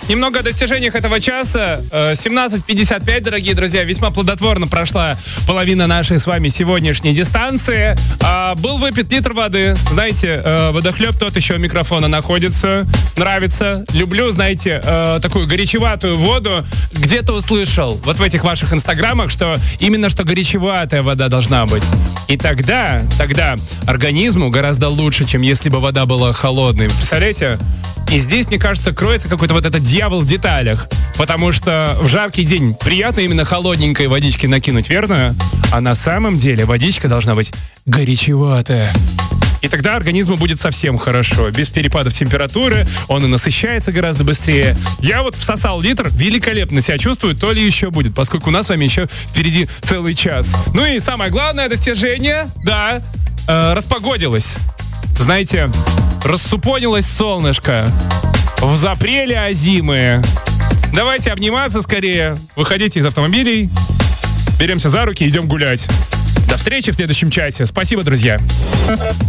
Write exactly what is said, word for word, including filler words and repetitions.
немного о достижениях этого часа. семнадцать пятьдесят пять, дорогие друзья. Весьма плодотворно прошла половина нашей с вами сегодняшней дистанции. Был выпит литр воды. Знаете, водохлеб тот еще у микрофона находится. Нравится. Люблю, знаете, такую горячеватую воду. Где-то услышал вот в этих ваших инстаграмах, что именно что горячеватая вода должна быть. И тогда, тогда организму гораздо лучше, чем если бы вода была холодной. Представляете? И здесь, мне кажется, кроется какой-то вот этот дьявол в деталях. Потому что в жаркий день приятно именно холодненькой водички накинуть, верно? А на самом деле водичка должна быть горячеватая. И тогда организму будет совсем хорошо. Без перепадов температуры, он и насыщается гораздо быстрее. Я вот всосал литр, великолепно себя чувствую, то ли еще будет, поскольку у нас с вами еще впереди целый час. Ну и самое главное достижение, да, э, распогодилось. Знаете, рассупонилось солнышко. В запреле озимые. Давайте обниматься скорее. Выходите из автомобилей. Беремся за руки и идем гулять. До встречи в следующем часе. Спасибо, друзья.